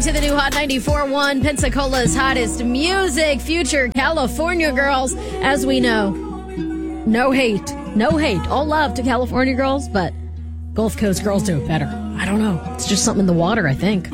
to the new Hot 94.1, Pensacola's hottest music, future California girls. As we know, no hate, all love to California girls, but Gulf Coast girls do it better. I don't know. It's just something in the water, I think.